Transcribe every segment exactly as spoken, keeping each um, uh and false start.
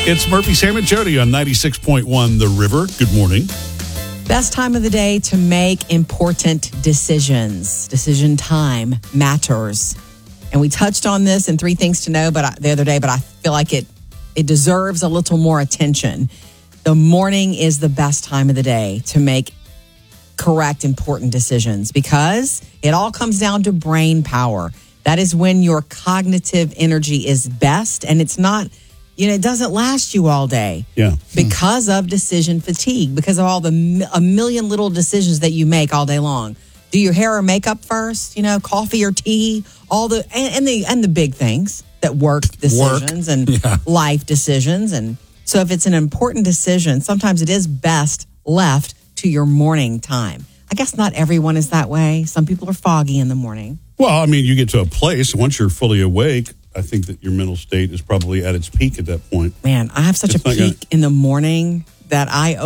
It's Murphy, Sam, and Jody on ninety-six point one The River. Good morning. Best time of the day to make important decisions. Decision time matters. And we touched on this in Three Things to Know but I, the other day, but I feel like it it deserves a little more attention. The morning is the best time of the day to make correct, important decisions because it all comes down to brain power. That is when your cognitive energy is best, and it's not, you know, it doesn't last you all day. Yeah. Because of decision fatigue, because of all the a million little decisions that you make all day long. Do your hair or makeup first, you know, coffee or tea, all the and, and the and the big things that work decisions work. and yeah. life decisions. And so if it's an important decision, sometimes it is best left to your morning time. I guess not everyone is that way. Some people are foggy in the morning. Well, I mean, you get to a place, once you're fully awake, I think that your mental state is probably at its peak at that point. Man, I have such It's a not peak gonna- in the morning that I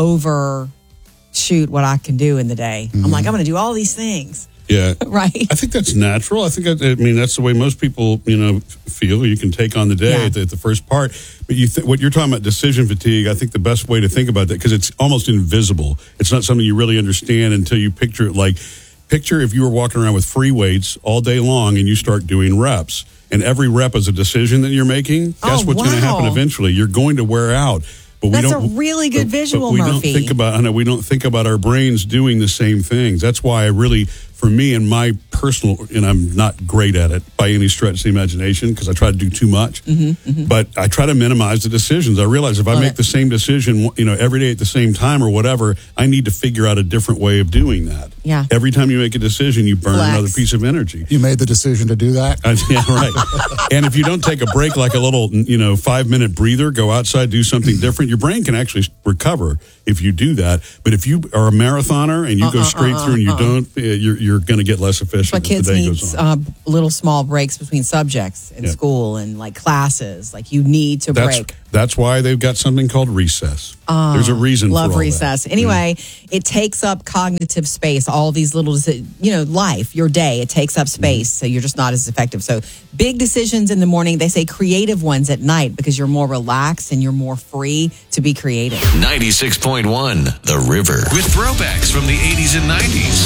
overshoot what I can do in the day. Mm-hmm. I'm like, I'm going to do all these things. Yeah. Right? I think that's natural. I think, that, I mean, that's the way most people, you know, feel. You can take on the day Yeah. at, the, at the first part. But you th- what you're talking about, decision fatigue, I think the best way to think about that, because it's almost invisible. It's not something you really understand until you picture it. Like, picture if you were walking around with free weights all day long and you start doing reps. And every rep is a decision that you're making. Guess Oh, what's going to wow. happen eventually? You're going to wear out. But That's we a don't, really good but- visual, but we Murphy. don't think about. I know we don't think about our brains doing the same things. That's why I really, for me and my personal, and I'm not great at it by any stretch of the imagination because I try to do too much. Mm-hmm, mm-hmm. But I try to minimize the decisions. I realize if I Love make it. the same decision, you know, every day at the same time or whatever, I need to figure out a different way of doing that. Yeah. Every time you make a decision, you burn Flex. another piece of energy. You made the decision to do that? Uh, yeah, right. And if you don't take a break, like a little, you know, five minute breather, go outside, do something different, your brain can actually recover if you do that. But if you are a marathoner and you Uh-uh, go straight uh-uh, through and you uh-uh. don't, uh, you're, you're going to get less efficient My as kids the day need goes on. uh, little small breaks between subjects in Yeah. school and like classes. Like you need to That's, break. that's why they've got something called recess. There's a reason for Love all recess. that. Anyway, it takes up cognitive space. All these little, deci- you know, life, your day, it takes up space. So you're just not as effective. So big decisions in the morning. They say creative ones at night because you're more relaxed and you're more free to be creative. ninety-six point one The River. With throwbacks from the eighties and nineties.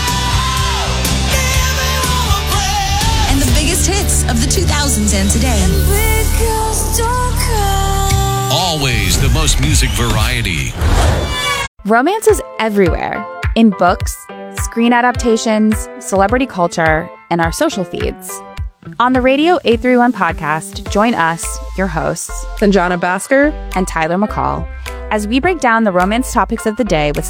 And the biggest hits of the two thousands and today. Always the most music variety. Romance is everywhere, in books, screen adaptations, celebrity culture, and our social feeds. On the Radio eight thirty-one podcast, join us, your hosts, Sanjana Basker and Tyler McCall, as we break down the romance topics of the day with